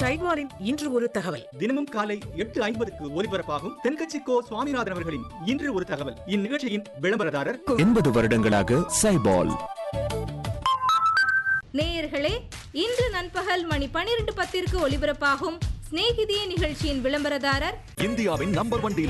சைட்வாரின் இன்று ஒரு தகவல். தினமும் காலை 8:50க்கு ஒலிபரப்பாகும் தென்கட்சி கோ சுவாமிநாதன் அவர்களின் இன்று ஒரு தகவல். இந்நிகழ்ச்சியின் விளம்பரதாரர் 80 வருடங்களாக சைபால். நேயர்களே, இன்று நண்பகல் மணி 12:10 ஒலிபரப்பாகும் சிநேகிதியே நிகழ்ச்சியின் விளம்பரதாரர் இந்தியாவின் நம்பர் 1